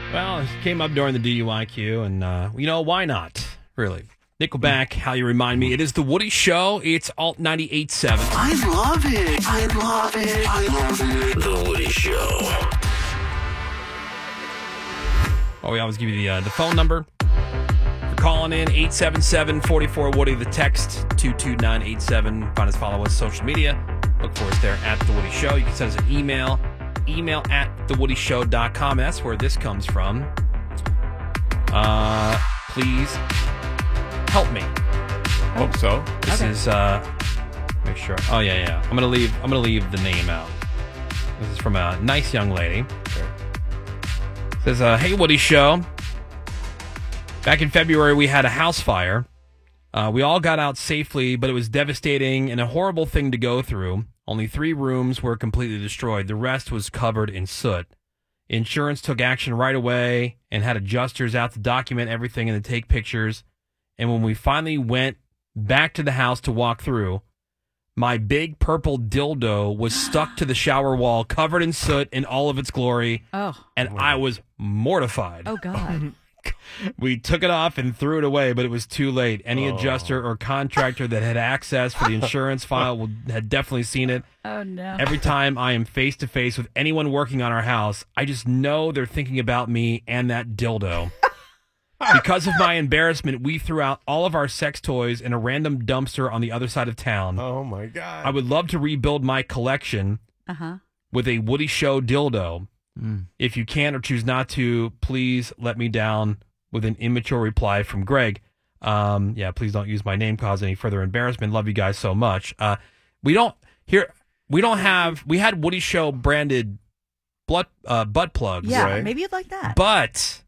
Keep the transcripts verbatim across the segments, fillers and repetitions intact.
Well, it came up during the D U I queue, and, uh, you know, why not? Really. Nickelback, How You Remind Me. It is The Woody Show. It's Alt ninety-eight point seven. I love it. I love it. I love it. The Woody Show. Oh, we always give you the uh, the phone number. For calling in, eight seven seven, four four, Woody. The text, two two nine eight seven. Find us, follow us, social media. Look for us there at The Woody Show. You can send us an email, email at the woody show dot com. That's where this comes from. Uh, please help me. Hope so. This Okay. is, uh, make sure. Oh, yeah, yeah. I'm going to leave, I'm going to leave the name out. This is from a nice young lady. Okay. Says, uh, hey, Woody Show. Back in February, we had a house fire. Uh, we all got out safely, but it was devastating and a horrible thing to go through. Only three rooms were completely destroyed. The rest was covered in soot. Insurance took action right away and had adjusters out to document everything and to take pictures. And when we finally went back to the house to walk through, my big purple dildo was stuck to the shower wall, covered in soot in all of its glory. Oh. And I was mortified. Oh, God. We took it off and threw it away, but it was too late. Any adjuster or contractor that had access for the insurance file would, had definitely seen it. Oh, no. Every time I am face to face with anyone working on our house, I just know they're thinking about me and that dildo. Because of my embarrassment, we threw out all of our sex toys in a random dumpster on the other side of town. Oh, my God. I would love to rebuild my collection Uh-huh. with a Woody Show dildo. Mm. If you can or choose not to, please let me down with an immature reply from Greg. Um, yeah, please don't use my name, cause any further embarrassment. Love you guys so much. Uh, we don't here. We don't have. We had Woody Show branded blood uh, butt plugs. Yeah, Right. maybe you'd like that. But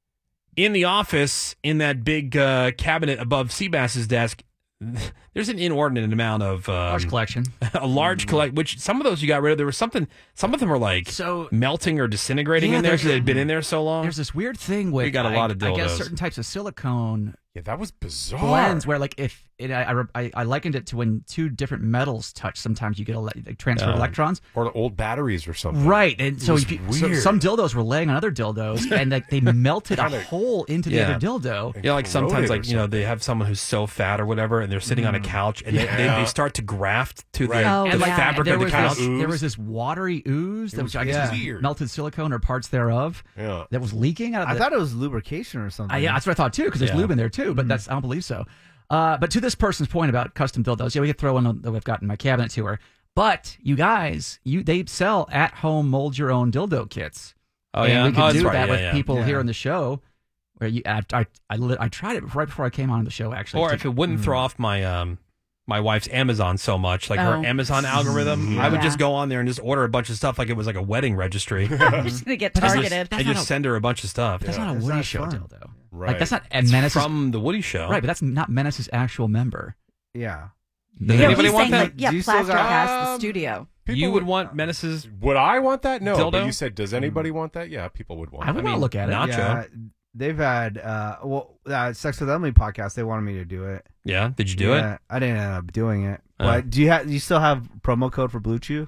in the office, in that big uh, cabinet above Seabass's desk, there's an inordinate amount of um, Large collection. a large collect. Which some of those you got rid of. There was something. Some of them are like So melting or disintegrating Yeah, in there there's because a- they'd been in there so long. there's this weird thing with We got a lot of I, I guess dildos. certain types of silicone Yeah, that was bizarre. blends where like if it, I, I, I- I likened it to when two different metals touch, sometimes you get a like, transfer Oh. electrons. Or the old batteries or something. Right, and so, was if you, so weird. some dildos were laying on other dildos, and like they melted a Kinda- hole into the Yeah. other dildo. Yeah, like sometimes, corroded or like, you know, they something. have someone who's so fat or whatever, and they're sitting on a couch, and they, they, Yeah. they start to graft to Right. the, Oh, the And, like, fabric there of the was couch. this, Ooze. there was this watery ooze, that was which I guess Yeah. is weird. melted silicone or parts thereof Yeah. that was leaking out of I the. thought it was lubrication or something. Uh, yeah, that's what I thought too, because there's Yeah. lube in there too. But that's I don't believe so. Uh, but to this person's point about custom dildos, yeah, we could throw one that we've got in my cabinet to her. But you guys, you they sell at home mold your own dildo kits. Oh, and yeah? we could Oh, that's do right. that Yeah, with yeah. people Yeah. here on the show. Where you, I, I, I, lit- I tried it right before I came on the show. Actually, Or to- if it wouldn't throw off my um my wife's Amazon so much, like Oh. her Amazon algorithm, I would Yeah. just go on there and just order a bunch of stuff like it was like a wedding registry. You're just going to get And just- targeted. and That's just not a- send her a bunch of stuff. that's Yeah. not a That's Woody not Show fun. dildo. Right. Like that's not and It's Menace's from the Woody Show. right, but that's not Menace's actual member. Yeah. Does Yeah, anybody he's want saying, that? like, yeah, Do you still Plaster got- has the Um, studio. People you would want Menace's Would I want that? No. Dildo? But you said, does anybody want that? Yeah, people would want I would that. I not mean, look at it. Nacho. Yeah. They've had uh well uh, Sex with Emily podcast. They wanted me to do it. Yeah, did you do yeah, it? I didn't end up doing it. Oh. But do you have? Do you still have promo code for Blue Chew?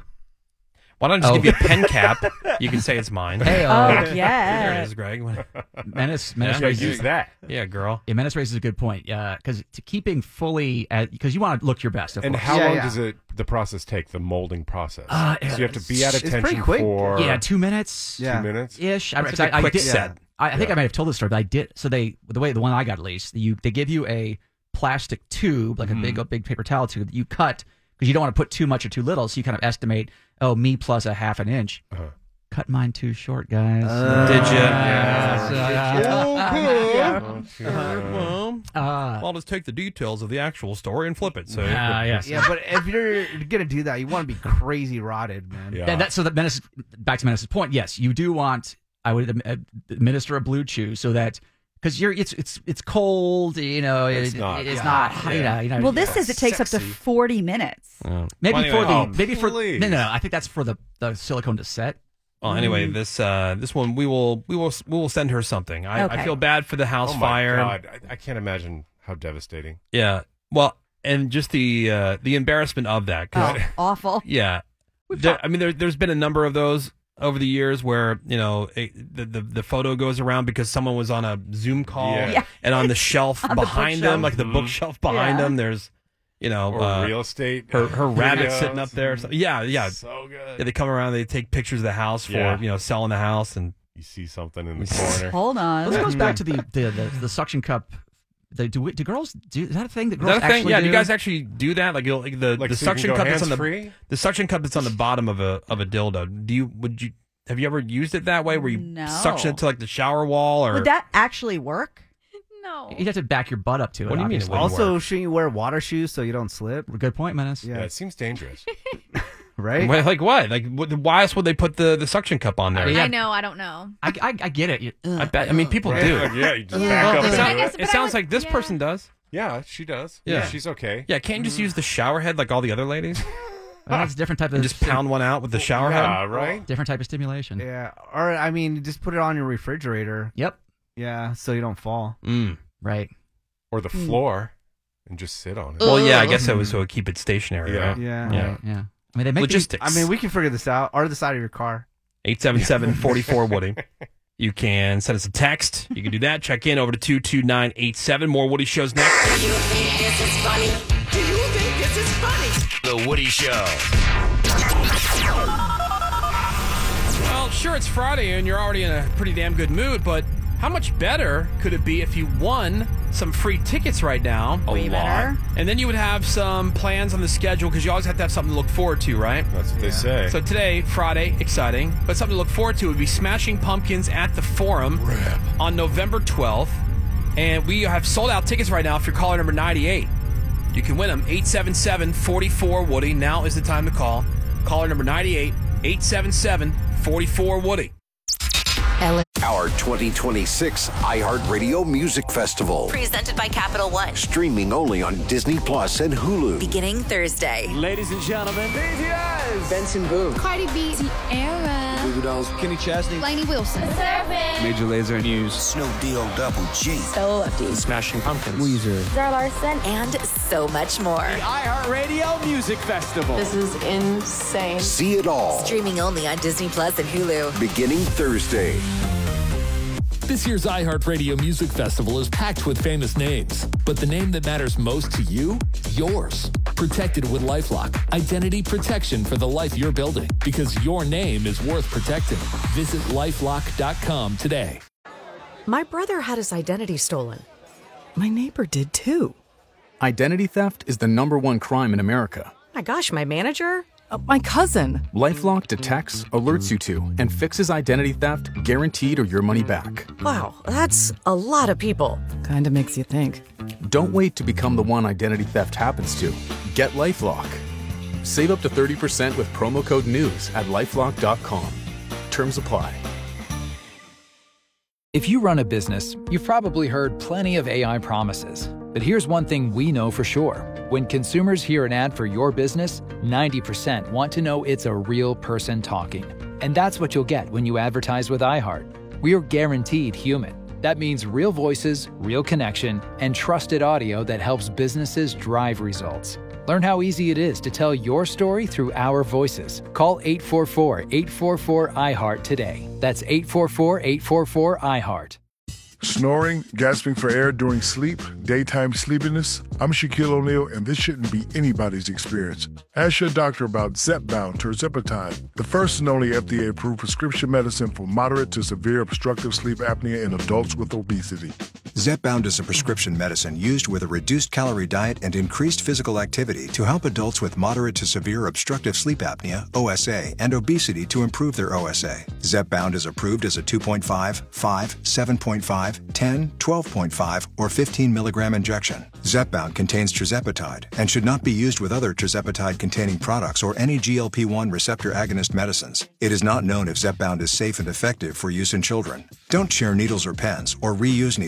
Why don't I just Oh. give you a pen cap? You can say it's mine. Hey, Oh, uh, There yeah. it is, Greg. Menace, Menace Yeah, Yeah, raises use that. Yeah, girl. Yeah, Menace raises a good point. Yeah, because to keeping fully because you want to look your best. Of And course. how Yeah, long yeah. does it the process take? The molding process. Uh, so you have to be at it's pretty attention quick. for yeah, two minutes. two Yeah. minutes. ish. I, It's I, like a I quick did, set. I, I think Yeah. I might have told this story, but I did. So they the way the one I got at least, you they give you a plastic tube, like a big a big paper towel tube that you cut because you don't want to put too much or too little. So you kind of estimate, oh, me plus a half an inch. Uh-huh. Cut mine too short, guys. Uh, Did you? Oh, cool. Well, Uh, I'll just take the details of the actual story and flip it. So uh, yes. Yeah, but if you're gonna do that, you want to be crazy rotted, man. Yeah. And that, so that Menace, back to Menace's point, yes, you do want. I would uh, administer a Blue Chew so that because you're it's it's it's cold, you know, It's it- not. it's Yeah. not hot, you know, you know. Well, this says it takes up to Sexy. forty minutes. Uh, maybe well, for anyway, the oh, maybe for please. no, no no I think that's for the the silicone to set. Well, anyway, this uh, this one we will we will we will send her something. I, I Okay. feel bad for the house Oh my fire. God. I, I can't imagine how devastating. Yeah. Well, and just the uh, the embarrassment of that. 'cause- Oh, awful. Yeah. There- I mean, there, there's been a number of those. over the years where, you know, it, the, the the photo goes around because someone was on a Zoom call Yeah. Yeah. and on the shelf On the behind them, bookshelf. like the Mhm. bookshelf behind Yeah. them, there's, you know, Or uh, real estate. her her rabbit videos. sitting up there. So, yeah, yeah. So good. Yeah, they come around, they take pictures of the house for, Yeah. you know, selling the house. And You see something in the corner. Hold on. This goes back to the the, the, the suction cup. The, do, we- do girls do? Is that a thing that is girls that a thing? actually Yeah, do? do you guys actually do that? Like, you'll, like the, Like the so you can suction go cup that's on the hands-free? the suction cup that's on the bottom of a of a dildo. Do you would you have you ever used it that way where you No. suction it to like the shower wall or Would that actually work? No. You'd have to back your butt up to it. What do you mean it obviously. wouldn't Also, work? shouldn't you wear water shoes so you don't slip? Good point, Menace. Yeah, Yeah, it seems dangerous. right. Well, like what? Like what, why else would they put the, the suction cup on there? Yeah. I know. I don't know. I, I, I get it. You- I bet. I mean, people Right? do. Like, yeah, you just Yeah. back up It, into sound- I guess- it. but it I sounds would- like this yeah. person does. Yeah, she does. Yeah. She's okay. Yeah, can't you just use the shower head like all the other ladies Well, that's a different type of and just pound one out with the shower Yeah, head? right? different type of stimulation. Yeah, or I mean, just put it on your refrigerator. Yep. Yeah, so you don't fall. Mm. Right. Or the floor and just sit on it. Well, yeah, I guess that was so it would keep it stationary, Yeah. right? Yeah. Yeah. Right, yeah. I mean, they make these- Logistics. I mean, we can figure this out. Or the side of your car. eight seven seven, four four, Woody. You can send us a text. You can do that. Check in over to two two nine eight seven. More Woody shows next. Do you think this is funny? Do you think this is funny? The Woody Show. Well, sure, it's Friday and you're already in a pretty damn good mood, but how much better could it be if you won some free tickets right now? A Way lot. better. And then you would have some plans on the schedule because you always have to have something to look forward to, right? That's what they say. So today, Friday, exciting, but something to look forward to would be Smashing Pumpkins at the Forum on November twelfth. And we have sold out tickets right now if you're caller number ninety-eight. You can win them. eight seven seven, four four, Woody. Now is the time to call. Caller number ninety-eight, eight seven seven, four four, Woody. Our twenty twenty-six iHeartRadio Music Festival. Presented by Capital One. Streaming only on Disney Plus and Hulu. Beginning Thursday. Ladies and gentlemen, Benson Boone, Cardi B, Tierra, Goo Dolls, Kenny Chesney, Lainey Wilson, Major Lazer News, Snoop D-O Double G. So Lefty. Smashing Pumpkins, Weezer. Zara Larson. And so much more. iHeartRadio Music Festival. This is insane. See it all. Streaming only on Disney Plus and Hulu. Beginning Thursday. This year's iHeartRadio Music Festival is packed with famous names, but the name that matters most to you? Yours. Protected with LifeLock. Identity protection for the life you're building, because your name is worth protecting. Visit lifelock dot com today. My brother had his identity stolen. My neighbor did too. Identity theft is the number one crime in America. My gosh, my manager? Uh, my cousin. LifeLock detects, alerts you to, and fixes identity theft guaranteed or your money back. Wow, that's a lot of people. Kind of makes you think. Don't wait to become the one identity theft happens to. Get LifeLock. Save up to thirty percent with promo code NEWS at lifelock dot com. Terms apply. If you run a business, you've probably heard plenty of A I promises. But here's one thing we know for sure. When consumers hear an ad for your business, ninety percent want to know it's a real person talking. And that's what you'll get when you advertise with iHeart. We are guaranteed human. That means real voices, real connection, and trusted audio that helps businesses drive results. Learn how easy it is to tell your story through our voices. Call eight four four, eight four four, iHeart today. That's eight four four, eight four four, iHeart. Snoring, gasping for air during sleep, daytime sleepiness. I'm Shaquille O'Neal, and this shouldn't be anybody's experience. Ask your doctor about Zepbound tirzepatide, the first and only F D A-approved prescription medicine for moderate to severe obstructive sleep apnea in adults with obesity. Zepbound is a prescription medicine used with a reduced calorie diet and increased physical activity to help adults with moderate to severe obstructive sleep apnea, O S A, and obesity to improve their O S A. Zepbound is approved as a two point five, five, seven point five, ten, twelve point five, or fifteen milligram injection. Zepbound contains tirzepatide and should not be used with other tirzepatide-containing products or any G L P one receptor agonist medicines. It is not known if Zepbound is safe and effective for use in children. Don't share needles or pens or reuse needles.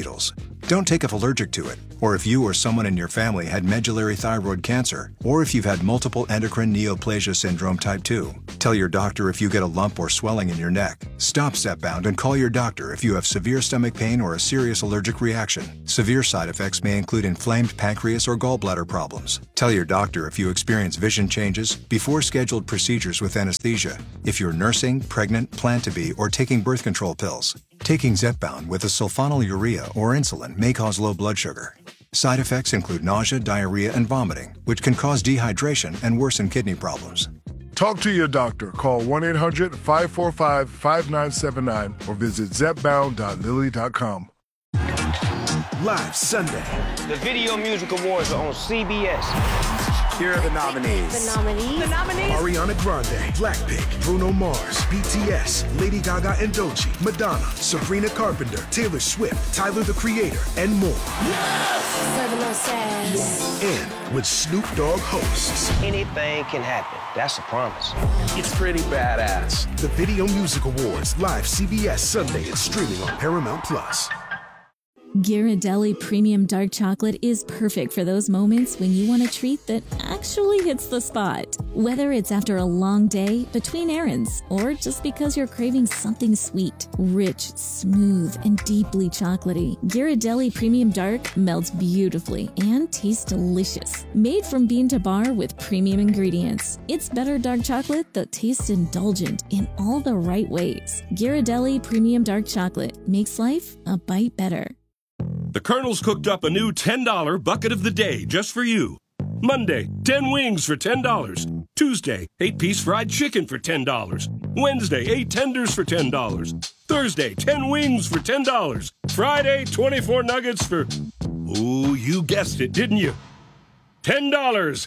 Don't take if allergic to it, or if you or someone in your family had medullary thyroid cancer, or if you've had multiple endocrine neoplasia syndrome type two. Tell your doctor if you get a lump or swelling in your neck. Stop Zepbound and call your doctor if you have severe stomach pain or a serious allergic reaction. Severe side effects may include inflamed pancreas or gallbladder problems. Tell your doctor if you experience vision changes before scheduled procedures with anesthesia, if you're nursing, pregnant, plan to be, or taking birth control pills. Taking Zepbound with a sulfonylurea or insulin may cause low blood sugar. Side effects include nausea, diarrhea, and vomiting, which can cause dehydration and worsen kidney problems. Talk to your doctor. Call one eight hundred five four five five nine seven nine or visit zepbound dot lilly dot com. Live Sunday. The Video Music Awards are on C B S. Here are the nominees. The nominees. The nominees. Ariana Grande, Blackpink, Bruno Mars, B T S, Lady Gaga and Doechii, Madonna, Sabrina Carpenter, Taylor Swift, Tyler the Creator, and more. Serving no sass. And with Snoop Dogg hosts. Anything can happen. That's a promise. It's pretty badass. The Video Music Awards, live C B S Sunday and streaming on Paramount Plus. Ghirardelli Premium Dark Chocolate is perfect for those moments when you want a treat that actually hits the spot. Whether it's after a long day, between errands, or just because you're craving something sweet, rich, smooth, and deeply chocolatey, Ghirardelli Premium Dark melts beautifully and tastes delicious. Made from bean to bar with premium ingredients, it's better dark chocolate that tastes indulgent in all the right ways. Ghirardelli Premium Dark Chocolate makes life a bite better. The Colonel's cooked up a new ten dollar bucket of the day just for you. Monday, ten wings for ten dollars. Tuesday, eight piece fried chicken for ten dollars. Wednesday, eight tenders for ten dollars. Thursday, ten wings for ten dollars. Friday, twenty-four nuggets for... Ooh, you guessed it, didn't you? ten dollars.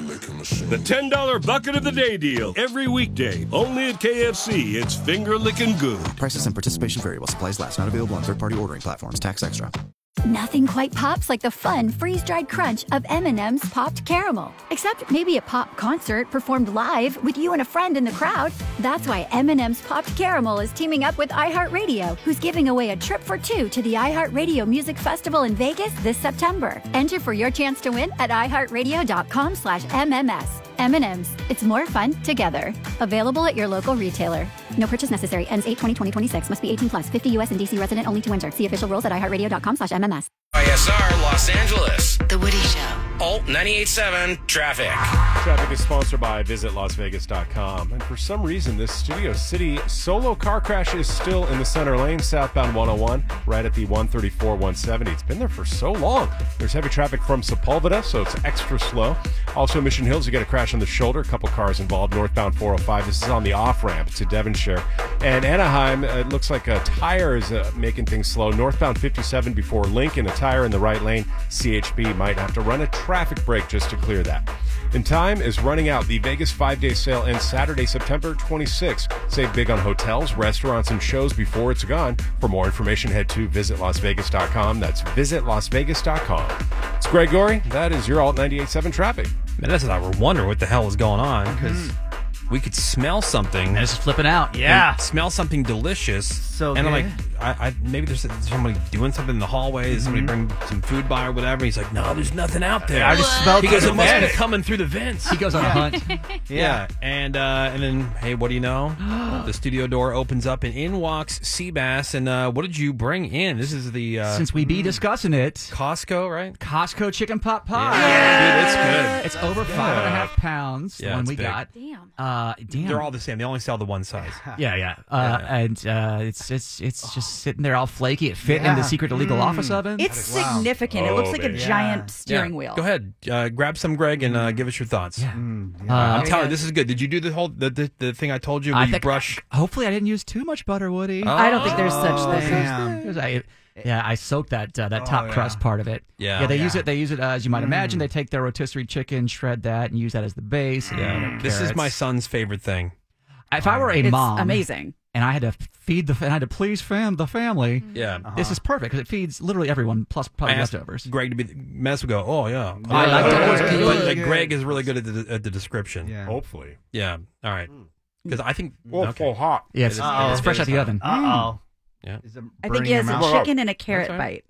The ten dollar bucket of the day deal. Every weekday. Only at K F C. It's finger licking good. Prices and participation vary while supplies last. Not available on third-party ordering platforms. Tax extra. Nothing quite pops like the fun freeze-dried crunch of M and M's Popped Caramel. Except maybe a pop concert performed live with you and a friend in the crowd. That's why M and M's Popped Caramel is teaming up with iHeartRadio, who's giving away a trip for two to the iHeartRadio Music Festival in Vegas this September. Enter for your chance to win at iHeartRadio.com slash MMS. M and M's. It's more fun together. Available at your local retailer. No purchase necessary. Ends eight twenty twenty twenty-six. Must be eighteen plus. fifty U S and D C resident only to enter. See official rules at iHeartRadio.com slash MMS. I S R Los Angeles. The Woody Show. Alt ninety-eight point seven Traffic. Traffic is sponsored by visit las vegas dot com. And for some reason, this Studio City solo car crash is still in the center lane, southbound one oh one, right at the one thirty-four one seventy. It's been there for so long. There's heavy traffic from Sepulveda, so it's extra slow. Also, Mission Hills, you get a crash on the shoulder. A couple cars involved. Northbound four oh five. This is on the off-ramp to Devonshire. And Anaheim, it looks like a tire is uh, making things slow. Northbound fifty-seven before Lincoln, a tire in the right lane. C H B might have to run a traffic break just to clear that. And time is running out. The Vegas five-day sale ends Saturday, September twenty-sixth. Save big on hotels, restaurants, and shows before it's gone. For more information, head to visit las vegas dot com. That's visit las vegas dot com. It's Greg Gorey. That is your Alt ninety-eight point seven traffic. Man, that's what I were wondering what the hell is going on, because mm-hmm. we could smell something. And it's flipping out. Yeah. Smell something delicious. So And good. I'm like, I, I, maybe there's somebody doing something in the hallway. Mm-hmm. Somebody bring some food by or whatever. He's like, no, there's nothing out there. I just smelled He goes, it must be vents. coming through the vents. He goes on a hunt. Yeah. yeah. And uh, and then, hey, what do you know? The studio door opens up and in walks Seabass. And uh, what did you bring in? This is the... Uh, Since we be discussing it. Costco, right? Costco chicken pot pie. Yeah. Dude, it's good. It's over Yeah. five and a half pounds. Yeah, the one it's we big. got. Damn. Uh, damn. They're all the same. They only sell the one size. Yeah, yeah. Uh, Yeah. And uh, it's it's it's just sitting there all flaky. It fit Yeah. in the secret illegal Mm. office oven. It's Wow. significant. It Oh, looks like a baby. giant Yeah. steering Yeah. wheel. Go ahead. Uh, grab some, Greg, and uh, give us your thoughts. Yeah. Mm, Uh, yeah. I'm telling you, this is good. Did you do the whole the the, the thing I told you? Where I you think, brush. Hopefully, I didn't use too much butter, Woody. I don't think there's such Oh, thing. damn. I, yeah, I soaked that uh, that Oh, top yeah. crust part of it. Yeah. yeah. They Yeah. use it. They use it uh, as you might imagine. Mm. They take their rotisserie chicken, shred that, and use that as the base. and, you know, This is carrots. my son's favorite thing. If I were a It's mom, amazing. and I had to feed the, and I had to please fam the family. Yeah. This is perfect because it feeds literally everyone plus I probably asked leftovers. Greg to be. Mess would go. Oh yeah. I like Uh, it. but, Good. like, Greg is really good at the, at the description. Yeah. Hopefully. Yeah. All right. Because I think. Oh, okay. so hot. Yeah, it's, It is- it's fresh it out is the hot. oven. Uh oh. Yeah. Is it I think burning he has your a mouth? chicken and a carrot That's right. bite. Yeah.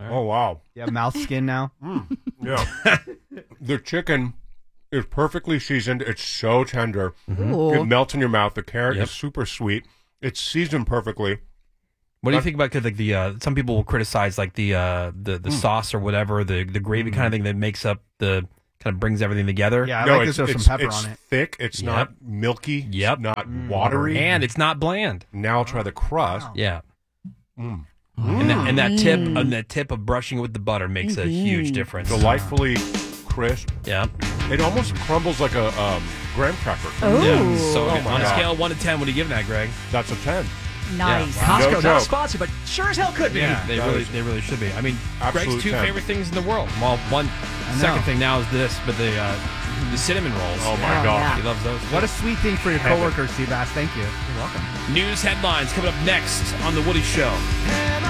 Oh, wow. Yeah, mouth skin now. Mm. Yeah. The chicken is perfectly seasoned. It's so tender. Mhm. It melts in your mouth. The carrot Yep. is super sweet. It's seasoned perfectly. What do you Uh, think about 'cause, like the uh, some people will criticize like the uh, the the Mm. sauce or whatever the the gravy kind of thing that makes up the kind of brings everything together. Yeah, I No, like it's, this with it's, some pepper it's on it. thick. It's Yep. not milky. Yep. It's not watery. And it's not bland. Now I'll try the crust. Yeah. Mm. And, that, and that tip Mm. and that tip of brushing it with the butter makes a huge difference. Delightfully crisp. Yeah. It almost crumbles like a um, graham cracker. Oh. Yeah. So Oh good. my On a God. scale of one to ten, what do you give that, Greg? That's a ten. Nice. Yeah. Costco, No not a joke. sponsor, but sure as hell could be. Yeah, they that really, is- they really should be. I mean, Absolute Greg's two ten. favorite things in the world. Well, one I know. second thing now is this, but the uh, the cinnamon rolls. Oh, my Oh, God. yeah. He loves those. too. What a sweet thing for your Heaven. coworkers, Seabass. Thank you. You're welcome. News headlines coming up next on the Woody Show.